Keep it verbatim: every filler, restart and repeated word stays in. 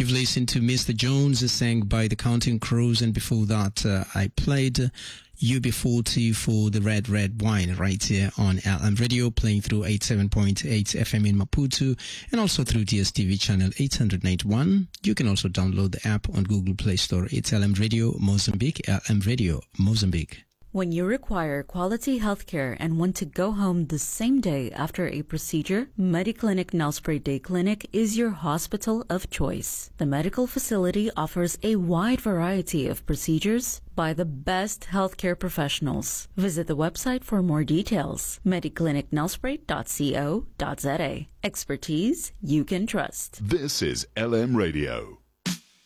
You've listened to Mister Jones, sang by the Counting Crows, and before that uh, I played uh, U B forty for the Red Red Wine right here on L M Radio, playing through eighty-seven point eight F M in Maputo and also through D S T V channel eight ninety-one. You can also download the app on Google Play Store. It's L M Radio Mozambique, L M Radio Mozambique. When you require quality healthcare and want to go home the same day after a procedure, Mediclinic Nelspruit Day Clinic is your hospital of choice. The medical facility offers a wide variety of procedures by the best healthcare professionals. Visit the website for more details, mediclinic nelspruit dot co dot za. Expertise you can trust. This is L M Radio.